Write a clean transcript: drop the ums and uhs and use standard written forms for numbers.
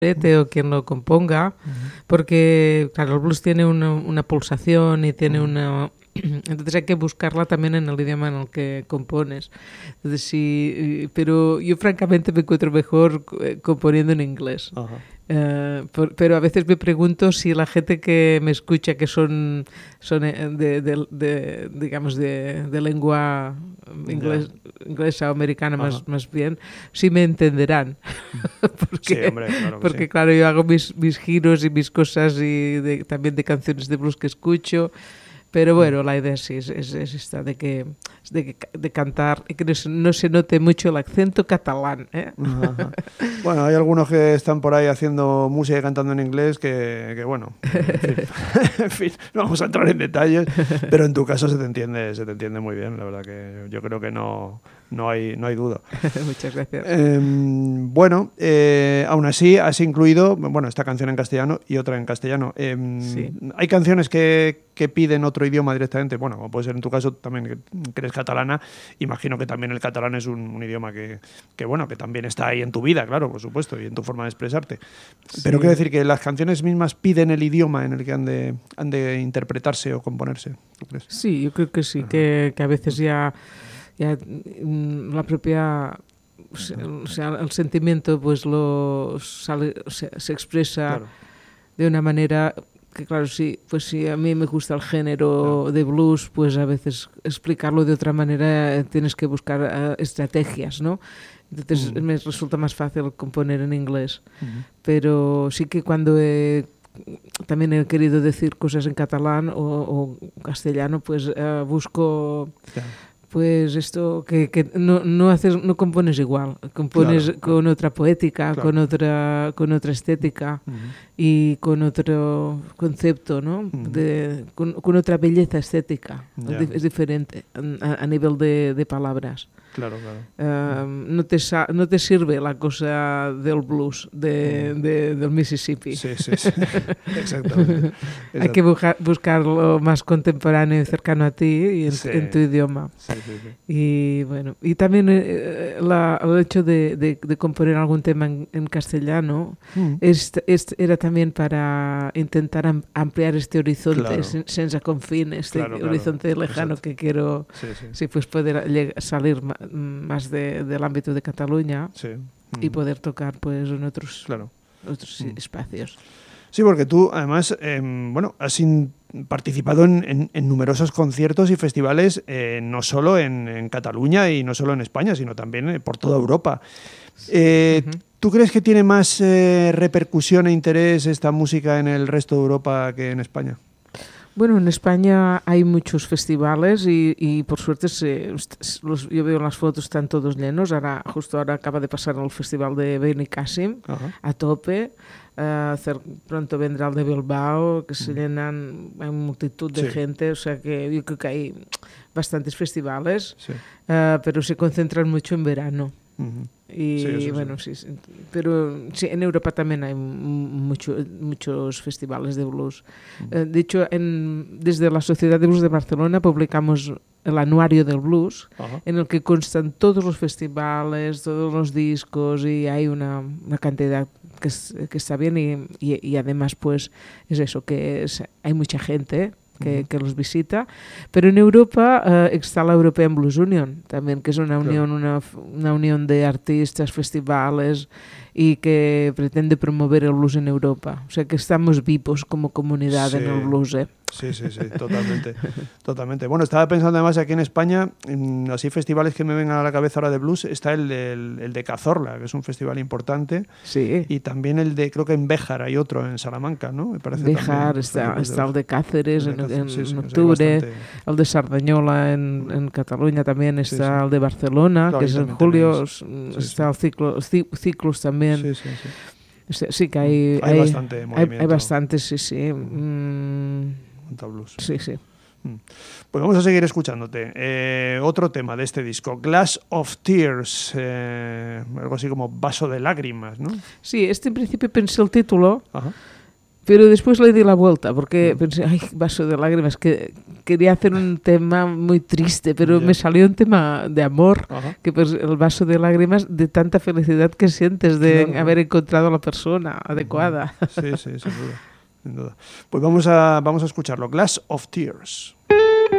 o quien lo componga, porque claro, el blues tiene una pulsación y tiene una... Entonces hay que buscarla también en el idioma en el que compones. Entonces, sí, pero yo francamente me encuentro mejor componiendo en inglés. Pero a veces me pregunto si la gente que me escucha, que son digamos de lengua inglesa o americana más bien, sí me entenderán. Porque, sí, hombre, claro que porque sí. claro, yo hago mis giros y mis cosas y también de canciones de blues que escucho. Pero bueno, la idea sí es esta, de cantar y que no se note mucho el acento catalán. Ajá. Bueno, hay algunos que están por ahí haciendo música y cantando en inglés que bueno, en fin, no vamos a entrar en detalles, pero en tu caso se te entiende muy bien, la verdad que yo creo que no hay duda. Muchas gracias. Bueno, aún así has incluido, bueno, esta canción en castellano y otra en castellano. Sí. Hay canciones que piden otro idioma directamente, bueno, como puede ser en tu caso también que eres catalana, imagino que también el catalán es un idioma que bueno, que también está ahí en tu vida, claro, por supuesto, y en tu forma de expresarte. Sí. Pero quiero decir que las canciones mismas piden el idioma en el que han de interpretarse o componerse, ¿tú crees? Sí, yo creo que sí, que a veces ya la propia... O sea, el sentimiento pues se expresa Claro. de una manera que claro, si a mí me gusta el género de blues, pues a veces explicarlo de otra manera tienes que buscar estrategias, ¿no? Entonces me resulta más fácil componer en inglés. Pero sí que cuando también he querido decir cosas en catalán o castellano, pues busco... Pues esto que no compones igual, compones con otra poética, con otra estética y con otro concepto, ¿no? Con otra belleza estética. Es diferente a nivel de palabras. Claro. No te sirve la cosa del blues del Mississippi. Sí. Exactamente. Hay que buscar lo más contemporáneo y cercano a ti y en tu idioma. Sí. Y bueno, y también el hecho de componer algún tema en castellano era también para intentar ampliar este horizonte sense confín, horizonte lejano. Exacto. Que quiero pues poder salir más del ámbito de Cataluña y poder tocar pues en otros espacios. Sí, porque tú además has participado en numerosos conciertos y festivales, no solo en Cataluña y no solo en España, sino también por toda Europa. ¿Tú crees que tiene más repercusión e interés esta música en el resto de Europa que en España? Bueno, en España hay muchos festivales y por suerte yo veo en las fotos, están todos llenos. Justo ahora acaba de pasar el festival de Benicàssim a tope. Pronto vendrá el de Bilbao, que se llenan, hay multitud de gente, o sea que yo creo que hay bastantes festivales, pero se concentran mucho en verano. Y bueno, sí. Pero sí, en Europa también hay muchos festivales de blues. De hecho, desde la Sociedad de Blues de Barcelona publicamos el anuario del blues, en el que constan todos los festivales, todos los discos, y hay una cantidad que está bien y además pues es eso, que hay mucha gente que los visita, pero en Europa está la European Blues Union también, que es una unión, una unión de artistas, festivales y que pretende promover el blues en Europa. O sea que estamos vivos como comunidad en el blues. Sí, totalmente. Bueno, estaba pensando además aquí en España, así festivales que me vengan a la cabeza ahora de blues, está el de Cazorla, que es un festival importante, y también el de, creo que en Béjar hay otro, en Salamanca, ¿no? Me parece Béjar, está el de Cáceres en octubre, el de Sardañola en Cataluña también está, el de Barcelona, que es en julio, está el Ciclos también. Sí que hay bastante movimiento. Hay bastante, sí. Blues. Sí. Pues vamos a seguir escuchándote. Otro tema de este disco, Glass of Tears, algo así como vaso de lágrimas, ¿no? Sí, en principio pensé el título, Pero después le di la vuelta porque pensé, ay, vaso de lágrimas, que quería hacer un tema muy triste, pero me salió un tema de amor, que pues el vaso de lágrimas, de tanta felicidad que sientes de haber encontrado a la persona adecuada. Sí, sin duda. Pues vamos a escucharlo. Glass of Tears.